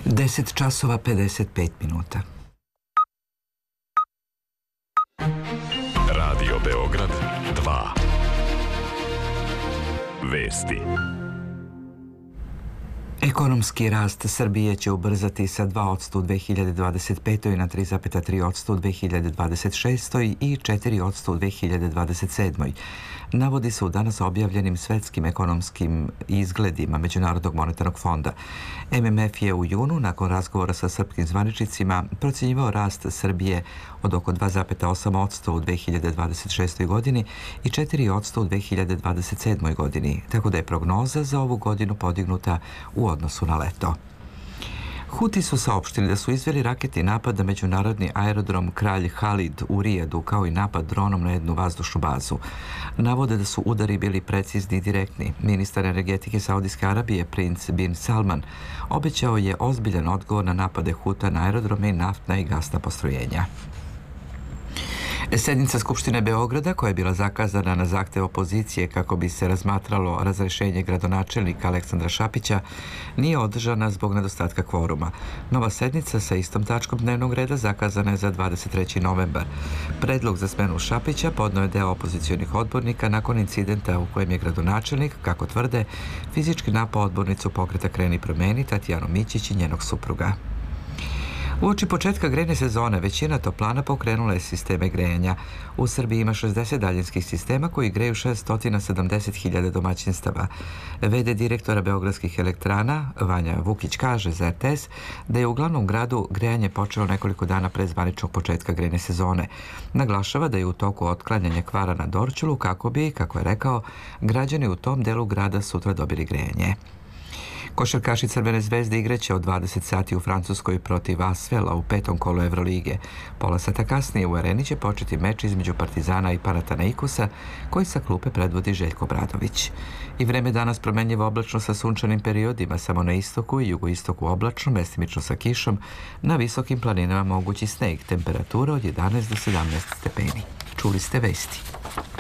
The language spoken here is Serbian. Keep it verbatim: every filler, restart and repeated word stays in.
deset časova pedeset pet minuta. Radio Beograd dva. Vesti. Ekonomski rast Srbije će ubrzati sa dva posto u dve hiljade dvadeset petoj na tri zarez tri posto u dve hiljade dvadeset šestoj i četiri posto u dve hiljade dvadeset sedmoj. Navodi se u danas objavljenim svetskim ekonomskim izgledima Međunarodnog monetarnog fonda. M M F je u junu, nakon razgovora sa srpskim zvaničnicima, procjenjivao rast Srbije od oko dva zarez osam posto u dve hiljade dvadeset šestoj godini i četiri posto u dve hiljade dvadeset sedmoj godini, tako da je prognoza za ovu godinu podignuta u odnosu na leto. Huti su saopštili da su izveli raketni napad na međunarodni aerodrom Kralj Halid u Rijadu, kao i napad dronom na jednu vazdušnu bazu. Navode da su udari bili precizni i direktni. Ministar energetike Saudijske Arabije, princ bin Salman, obećao je ozbiljan odgovor na napade Huta na aerodrome i naftna i gasna postrojenja. Sednica Skupštine Beograda, koja je bila zakazana na zahtev opozicije kako bi se razmatralo razrešenje gradonačelnika Aleksandra Šapića, nije održana zbog nedostatka kvoruma. Nova sednica sa istom tačkom dnevnog reda zakazana je za dvadeset treći novembar. Predlog za smenu Šapića podneo je deo opozicionih odbornika nakon incidenta u kojem je gradonačelnik, kako tvrde, fizički napao odbornicu pokreta Kreni promeni Tatjanu Mićić i njenog supruga. Uoči početka grejne sezone većina toplana pokrenula je sisteme grejanja. U Srbiji ima šezdeset daljinskih sistema koji greju šesto sedamdeset hiljada domaćinstava. V D direktora Beogradskih elektrana Vanja Vukić kaže za R T S da je u glavnom gradu grejanje počelo nekoliko dana pre zvaničnog početka grejne sezone. Naglašava da je u toku otklanjanja kvara na Dorćolu kako bi, kako je rekao, građani u tom delu grada sutra dobili grejanje. Košarkaši Crvene zvezde igraće od dvadeset sati u Francuskoj protiv Asvela u petom kolu Evrolige. Pola sata kasnije u areni će početi meč između Partizana i Panathinaikosa, koji sa klupe predvodi Željko Obradović. I vreme danas promenljivo oblačno sa sunčanim periodima, samo na istoku i jugoistoku oblačno, mestimično sa kišom, na visokim planinama mogući sneg, temperatura od jedanaest do sedamnaest stepeni. Čuli ste vesti.